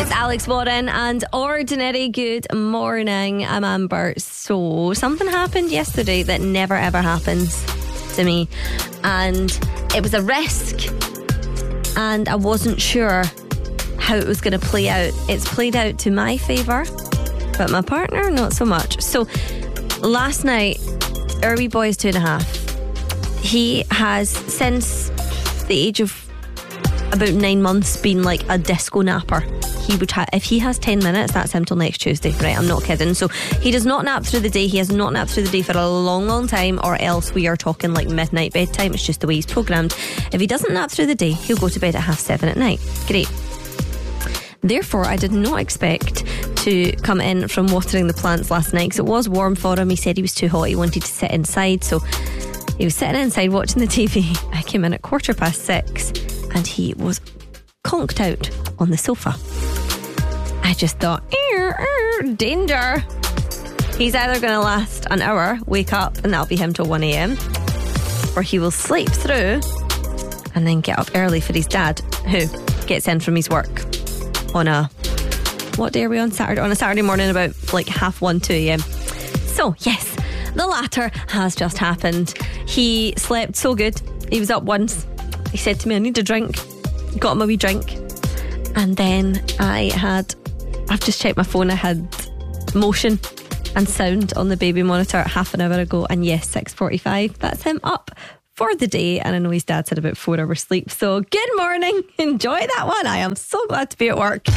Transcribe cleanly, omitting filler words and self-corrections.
It's Alex Warren and Ordinary. Good morning, I'm Amber. So, something happened yesterday that never ever happens to me, and it was a risk, and I wasn't sure how it was going to play out. It's played out to my favour, but my partner, not so much. So, last night, our wee boy is 2.5. He has, since the age of about 9 months, been like a disco napper. He would if he has 10 minutes, that's him till next Tuesday. Right, I'm not kidding. So he does not nap through the day. He has not napped through the day for a long time, or else we are talking like midnight bedtime. It's just the way he's programmed. If he doesn't nap through the day, he'll go to bed at 7:30 at night. Great. Therefore, I did not expect to come in from watering the plants last night, because it was warm for him. He said he was too hot, he wanted to sit inside, so he was sitting inside watching the TV. I came in at 6:15 and he was conked out on the sofa. I just thought, danger. He's either going to last an hour, wake up, and that'll be him till 1 a.m, or he will sleep through and then get up early for his dad, who gets in from his work on what day are we on? Saturday? On a Saturday morning about like 1:30, 2 a.m. So yes, the latter has just happened. He slept so good. He was up once. He said to me, I need a drink. Got him a wee drink. And then I've just checked my phone. I had motion and sound on the baby monitor half an hour ago. And yes, 6:45. That's him up for the day. And I know his dad's had about 4 hours sleep. So good morning. Enjoy that one. I am so glad to be at work.